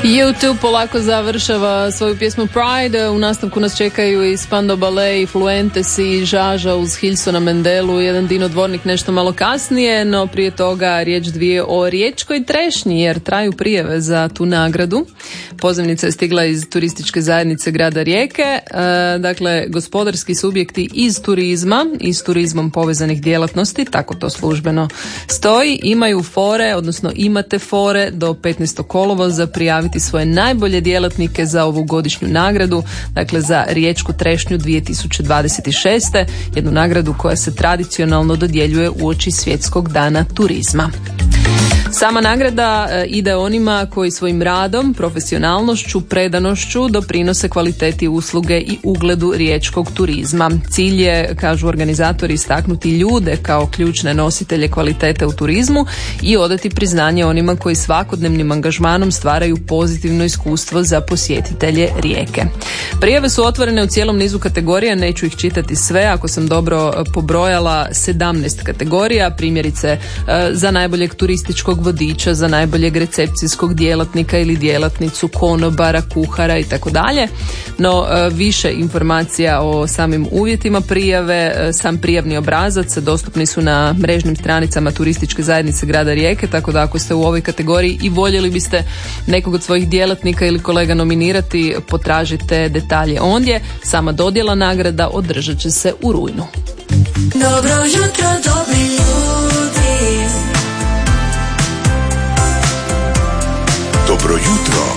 YouTube polako završava svoju pjesmu Pride. U nastavku nas čekaju i Spandau Ballet, i Fluentes i Žaža uz Hilsona Mendelu, jedan Dino Dvornik nešto malo kasnije, no prije toga riječ dvije o riječkoj trešnji, jer traju prijave za tu nagradu. Pozivnica je stigla iz turističke zajednice grada Rijeke. Dakle, gospodarski subjekti iz turizma i s turizmom povezanih djelatnosti, tako to službeno stoji, imaju fore, odnosno imate fore do 15. kolovoza prijaviti svoje najbolje djelatnike za ovu godišnju nagradu, dakle za riječku trešnju 2026. jednu nagradu koja se tradicionalno dodjeljuje uoči Svjetskog dana turizma. Sama nagrada ide onima koji svojim radom, profesionalnošću, predanošću doprinose kvaliteti usluge i ugledu riječkog turizma. Cilj je, kažu organizatori, istaknuti ljude kao ključne nositelje kvalitete u turizmu i odati priznanje onima koji svakodnevnim angažmanom stvaraju pozitivno iskustvo za posjetitelje Rijeke. Prijave su otvorene u cijelom nizu kategorija, neću ih čitati sve, ako sam dobro pobrojala 17 kategorija, primjerice za najboljeg turističkog vodiča, za najboljeg recepcijskog djelatnika ili djelatnicu, konobara, kuhara i tako dalje. No više informacija o samim uvjetima prijave, sam prijavni obrazac dostupni su na mrežnim stranicama turističke zajednice grada Rijeke, tako da ako ste u ovoj kategoriji i voljeli biste nekog od svojih djelatnika ili kolega nominirati, potražite detalje ondje. Sama dodjela nagrada održat će se u rujnu. Dobro jutro, dobri ljudi. Dobro jutro,